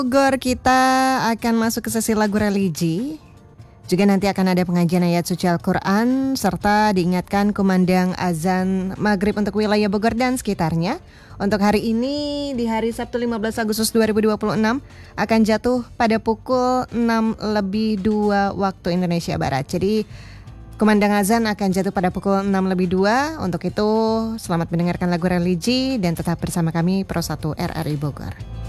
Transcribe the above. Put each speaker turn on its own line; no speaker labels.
Bogor, kita akan masuk ke sesi lagu religi. Juga nanti akan ada pengajian ayat suci Al-Quran, serta diingatkan kumandang azan maghrib untuk wilayah Bogor dan sekitarnya. Untuk hari ini, di hari Sabtu 15 Agustus 2026, akan jatuh pada pukul 6:02 waktu Indonesia Barat. Jadi, kumandang azan akan jatuh pada pukul 6:02. Untuk itu, selamat mendengarkan lagu religi dan tetap bersama kami Pro 1 RRI Bogor.